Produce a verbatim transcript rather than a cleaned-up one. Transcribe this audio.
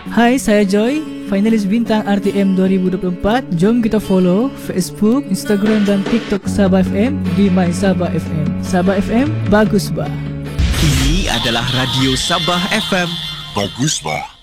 Hai, saya Joy, finalis bintang R T M dua ribu dua puluh empat. Jom kita follow Facebook, Instagram dan TikTok Sabah F M di My Sabah F M. Sabah F M, bagus bah. Ini adalah Radio Sabah F M. Bagus bah.